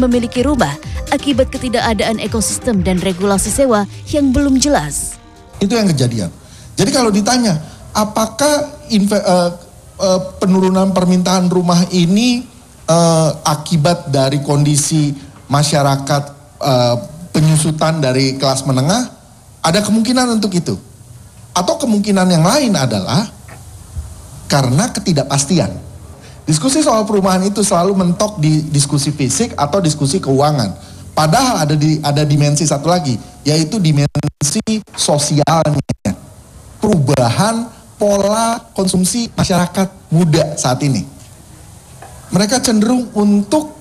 memiliki rumah akibat ketidakadaan ekosistem dan regulasi sewa yang belum jelas. Itu yang kejadian. Jadi kalau ditanya, apakah penurunan permintaan rumah ini akibat dari kondisi masyarakat penyusutan dari kelas menengah? Ada kemungkinan untuk itu. Atau kemungkinan yang lain adalah karena ketidakpastian. Diskusi soal perumahan itu selalu mentok di diskusi fisik atau diskusi keuangan. Padahal ada dimensi satu lagi, yaitu dimensi sosialnya. Perubahan pola konsumsi masyarakat muda saat ini. Mereka cenderung untuk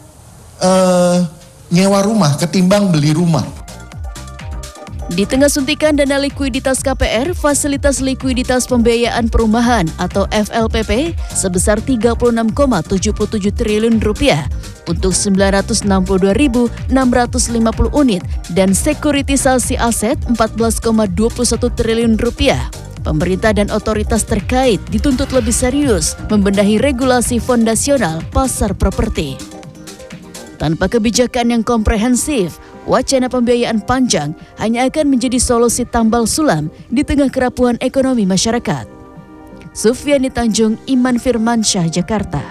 nyewa rumah ketimbang beli rumah. Di tengah suntikan dana likuiditas KPR, Fasilitas Likuiditas Pembiayaan Perumahan atau FLPP sebesar Rp36,77 triliun untuk 962.650 unit dan sekuritisasi aset Rp14,21 triliun. Pemerintah dan otoritas terkait dituntut lebih serius membenahi regulasi fondasional pasar properti. Tanpa kebijakan yang komprehensif, wacana pembiayaan panjang hanya akan menjadi solusi tambal sulam di tengah kerapuhan ekonomi masyarakat. Sufiani Tanjung, Iman Firmansyah, Jakarta.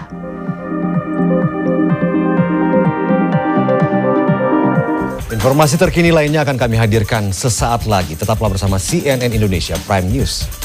Informasi terkini lainnya akan kami hadirkan sesaat lagi. Tetaplah bersama CNN Indonesia Prime News.